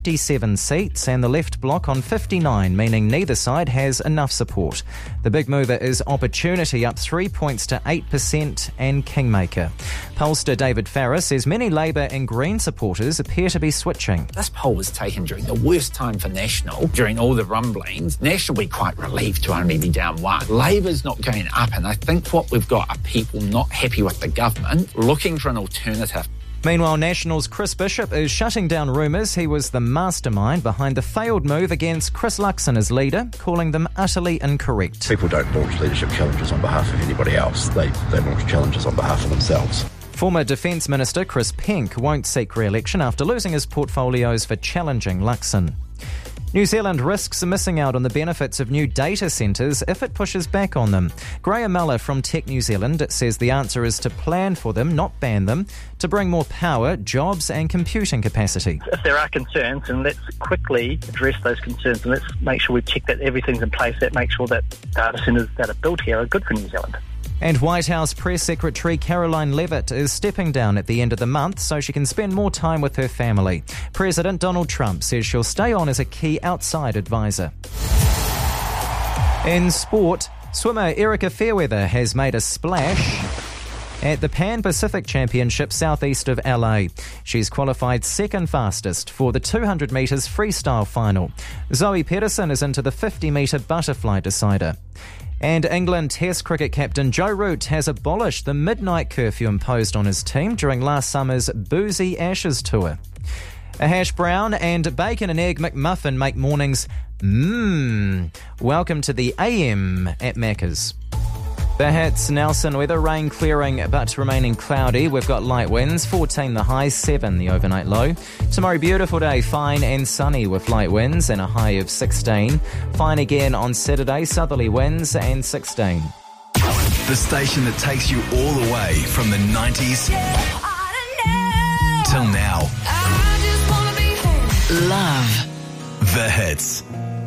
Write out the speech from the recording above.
57 seats and the Left Bloc on 59, meaning neither side has enough support. The big mover is Opportunity, up 3 points to 8%, and Kingmaker. Pollster David Farrar says many Labour and Green supporters appear to be switching. This poll was taken during the worst time for National, during all the rumblings. National will be quite relieved to only be down 1. Labour's not going up, and I think what we've got are people not happy with the government, looking for an alternative. Meanwhile, National's Chris Bishop is shutting down rumours he was the mastermind behind the failed move against Chris Luxon as leader, calling them utterly incorrect. People don't launch leadership challenges on behalf of anybody else. They launch challenges on behalf of themselves. Former Defence Minister Chris Penk won't seek re-election after losing his portfolios for challenging Luxon. New Zealand risks missing out on the benefits of new data centres if it pushes back on them. Graham Muller from Tech New Zealand says the answer is to plan for them, not ban them, to bring more power, jobs and computing capacity. If there are concerns, then let's quickly address those concerns and let's make sure we check that everything's in place, that make sure that data centres that are built here are good for New Zealand. And White House Press Secretary Caroline Leavitt is stepping down at the end of the month so she can spend more time with her family. President Donald Trump says she'll stay on as a key outside advisor. In sport, swimmer Erica Fairweather has made a splash at the Pan Pacific Championship southeast of LA. She's qualified second fastest for the 200 metres freestyle final. Zoe Pedersen is into the 50 metre butterfly decider. And England Test cricket captain Joe Root has abolished the midnight curfew imposed on his team during last summer's Boozy Ashes tour. A hash brown and bacon and egg McMuffin make mornings Welcome to the AM at Macca's. The hits, Nelson weather, rain clearing but remaining cloudy. We've got light winds, 14 the high, 7 the overnight low. Tomorrow, beautiful day, fine and sunny with light winds and a high of 16. Fine again on Saturday, southerly winds and 16. The station that takes you all the way from the 90s till now. Love The hits.